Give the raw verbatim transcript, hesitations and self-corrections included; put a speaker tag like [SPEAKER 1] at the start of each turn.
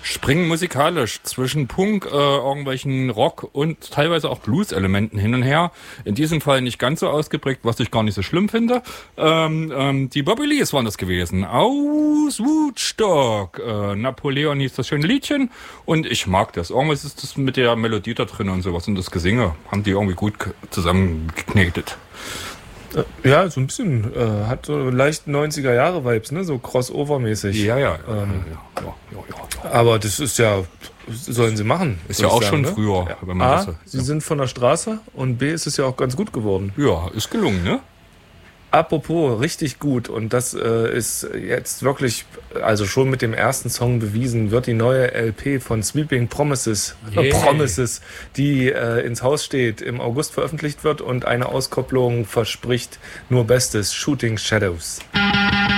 [SPEAKER 1] springen musikalisch zwischen Punk, äh, irgendwelchen Rock und teilweise auch Blues-Elementen hin und her. In diesem Fall nicht ganz so ausgeprägt, was ich gar nicht so schlimm finde. Ähm, ähm, die Bobby Lees waren das gewesen. Aus Woodstock. Äh, Napoleon hieß das schöne Liedchen. Und ich mag das. Irgendwas ist das mit der Melodie da drin und sowas. Und das Gesinge haben die irgendwie gut zusammengeknetet.
[SPEAKER 2] Ja, so ein bisschen, äh, hat so leicht neunziger-Jahre-Vibes, ne? So Crossover-mäßig.
[SPEAKER 1] Ja, ja.
[SPEAKER 2] Ähm,
[SPEAKER 1] ja, ja, ja, ja.
[SPEAKER 2] Aber das ist ja, sollen sie machen.
[SPEAKER 1] Ist ja auch
[SPEAKER 2] sagen,
[SPEAKER 1] schon
[SPEAKER 2] ne?
[SPEAKER 1] früher,
[SPEAKER 2] Ja.
[SPEAKER 1] wenn man
[SPEAKER 2] A,
[SPEAKER 1] das so,
[SPEAKER 2] sie
[SPEAKER 1] ja.
[SPEAKER 2] sind von der Straße und B, ist es ja auch ganz gut geworden.
[SPEAKER 1] Ja, ist gelungen, ne?
[SPEAKER 2] Apropos, richtig gut. Und das äh, ist jetzt wirklich, also schon mit dem ersten Song bewiesen, wird die neue L P von Sweeping Promises,
[SPEAKER 1] Yeah.
[SPEAKER 2] äh, Promises, die äh, ins Haus steht, im August veröffentlicht wird und eine Auskopplung verspricht nur Bestes, Shooting Shadows.